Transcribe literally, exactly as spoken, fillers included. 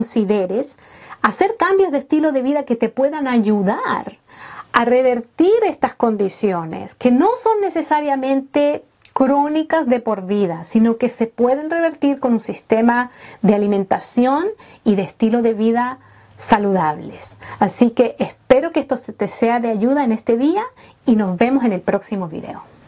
consideres hacer cambios de estilo de vida que te puedan ayudar a revertir estas condiciones, que no son necesariamente crónicas de por vida, sino que se pueden revertir con un sistema de alimentación y de estilo de vida saludables. Así que espero que esto te sea de ayuda en este día y nos vemos en el próximo video.